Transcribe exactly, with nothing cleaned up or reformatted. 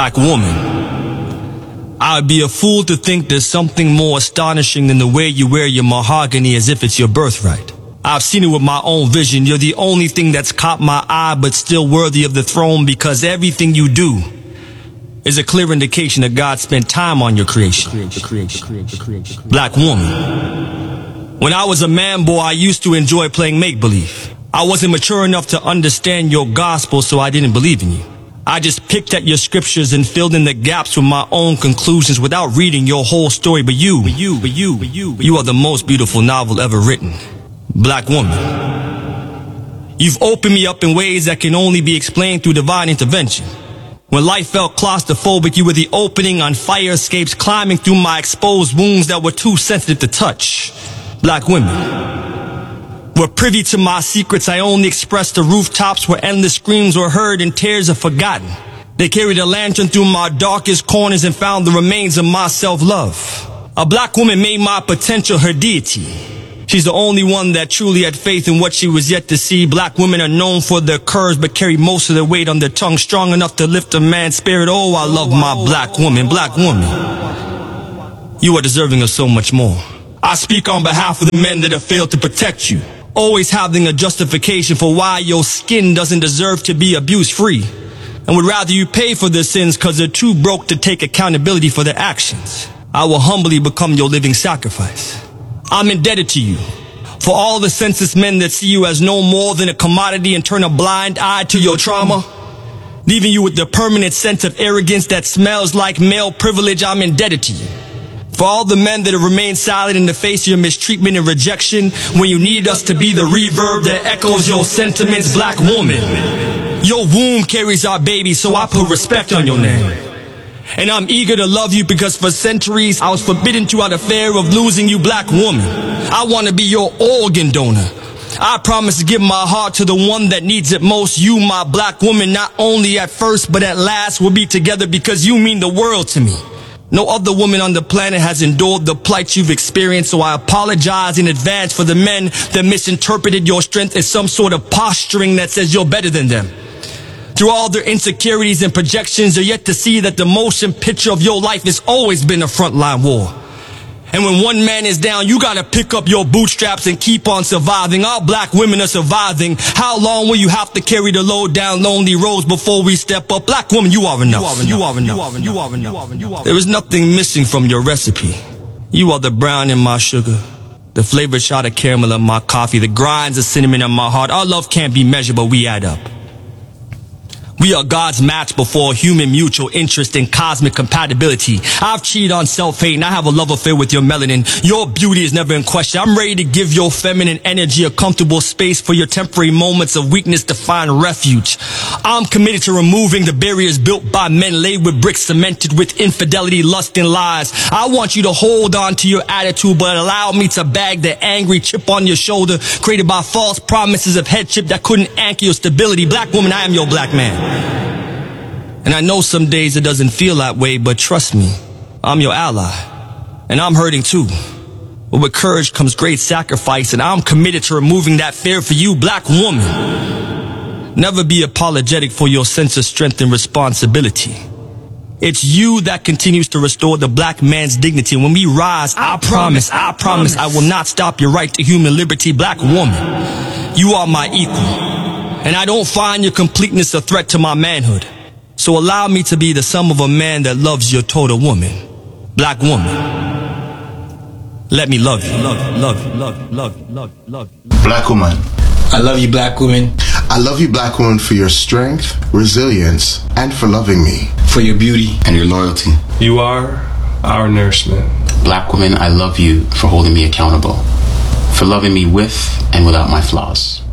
Black woman. I'd be a fool to think there's something more astonishing than the way you wear your mahogany as if it's your birthright. I've seen it with my own vision. You're the only thing that's caught my eye but still worthy of the throne, because everything you do is a clear indication that God spent time on your creation. Black woman. When I was a man boy, I used to enjoy playing make-believe. I wasn't mature enough to understand your gospel, so I didn't believe in you. I just picked at your scriptures and filled in the gaps with my own conclusions without reading your whole story. But you, but you, but you, but you, you are the most beautiful novel ever written. Black woman. You've opened me up in ways that can only be explained through divine intervention. When life felt claustrophobic, you were the opening on fire escapes, climbing through my exposed wounds that were too sensitive to touch. Black women were privy to my secrets. I only expressed the rooftops where endless screams were heard and tears are forgotten. They carried a lantern through my darkest corners and found the remains of my self-love. A black woman made my potential her deity. She's the only one that truly had faith in what she was yet to see. Black women are known for their curves but carry most of their weight on their tongue, strong enough to lift a man's spirit. Oh, I love my black woman. Black woman, you are deserving of so much more. I speak on behalf of the men that have failed to protect you, always having a justification for why your skin doesn't deserve to be abuse-free, and would rather you pay for their sins because they're too broke to take accountability for their actions. I will humbly become your living sacrifice. I'm indebted to you for all the senseless men that see you as no more than a commodity and turn a blind eye to your trauma, leaving you with the permanent sense of arrogance that smells like male privilege. I'm indebted to you for all the men that have remained silent in the face of your mistreatment and rejection when you need us to be the reverb that echoes your sentiments. Black woman, your womb carries our baby, so I put respect on your name. And I'm eager to love you because for centuries I was forbidden to out of fear of losing you. Black woman, I want to be your organ donor. I promise to give my heart to the one that needs it most. You, my black woman, not only at first but at last will be together because you mean the world to me. No other woman on the planet has endured the plight you've experienced, so I apologize in advance for the men that misinterpreted your strength as some sort of posturing that says you're better than them. Through all their insecurities and projections, they're yet to see that the motion picture of your life has always been a frontline war. And when one man is down, you gotta pick up your bootstraps and keep on surviving. All black women are surviving. How long will you have to carry the load down lonely roads before we step up? Black woman, you are enough. You are enough. You are enough. There is nothing missing from your recipe. You are the brown in my sugar, the flavored shot of caramel in my coffee, the grinds of cinnamon in my heart. Our love can't be measured, but we add up. We are God's match before human mutual interest and cosmic compatibility. I've cheated on self-hate and I have a love affair with your melanin. Your beauty is never in question. I'm ready to give your feminine energy a comfortable space for your temporary moments of weakness to find refuge. I'm committed to removing the barriers built by men laid with bricks cemented with infidelity, lust, and lies. I want you to hold on to your attitude, but allow me to bag the angry chip on your shoulder created by false promises of headship that couldn't anchor your stability. Black woman, I am your black man. And I know some days it doesn't feel that way, but trust me, I'm your ally. And I'm hurting too. But with courage comes great sacrifice, and I'm committed to removing that fear for you, black woman. Never be apologetic for your sense of strength and responsibility. It's you that continues to restore the black man's dignity. When we rise, I promise, I promise, I will not stop your right to human liberty. Black woman, you are my equal, and I don't find your completeness a threat to my manhood. So allow me to be the sum of a man that loves your total woman. Black woman, let me love you. Love, love, love, love, love, love. Black woman, I love you, black woman. I love you, black woman, for your strength, resilience, and for loving me. For your beauty and your loyalty. You are our nourishment. Black woman, I love you for holding me accountable, for loving me with and without my flaws.